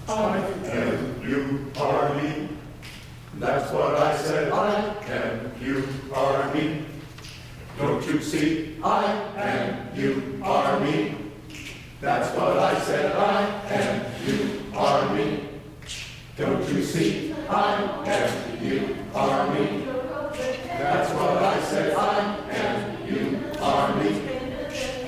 I-M-U-R-E. That's what I said, I-M-U-R-E. Don't you see, I-M-U-R-E. That's what I said, I-M-U-R-E. Don't you see, I-M-U-R-E.